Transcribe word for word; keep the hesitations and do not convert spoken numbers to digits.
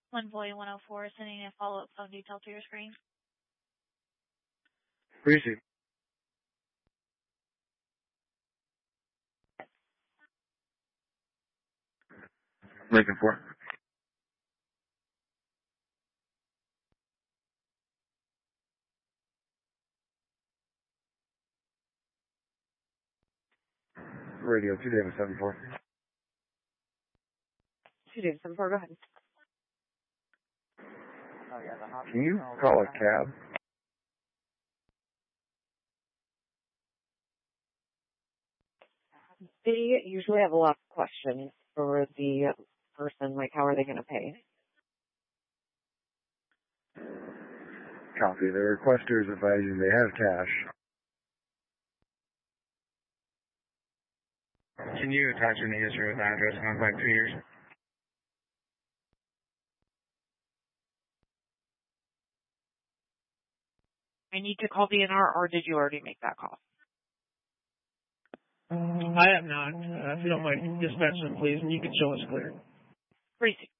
One Voy one oh four, sending a follow-up phone detail to your screen. Receive. Lincoln four. Radio two David seven four. two David seven four, go ahead. Can you call a cab? They usually have a lot of questions for the person, like how are they going to pay? Copy. The requester is advising they have cash. Can you attach an user with address and contact two years? I need to call V N R, or did you already make that call? Um, I have not. Uh, if you don't mind dispatching, please, and you can show us clear. Receive.